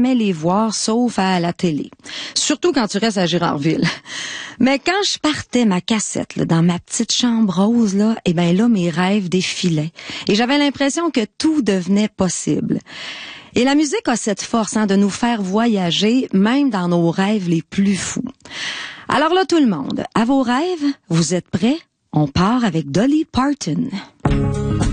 jamais les voir sauf à la télé. Surtout quand tu restes à Girardville. Mais quand je partais ma cassette là, dans ma petite chambre rose, là, eh ben là, mes rêves défilaient. Et j'avais l'impression que tout devenait possible. Et la musique a cette force de nous faire voyager, même dans nos rêves les plus fous. Alors là, tout le monde, à vos rêves, vous êtes prêts? On part avec Dolly Parton.